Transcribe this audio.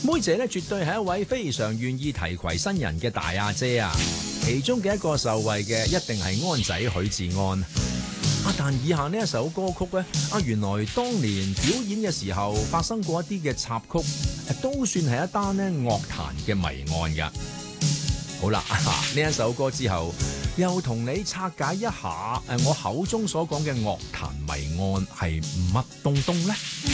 妹姐咧絕對係一位非常願意提攜新人嘅大阿姐啊！其中嘅一個受惠嘅一定係安仔許志安。但以下呢一首歌曲咧，原來當年表演嘅時候發生過一啲嘅插曲，都算係一單咧樂壇嘅謎案㗎。好啦，呢一首歌之後，又同你拆解一下我口中所講嘅樂壇謎案係乜東東呢？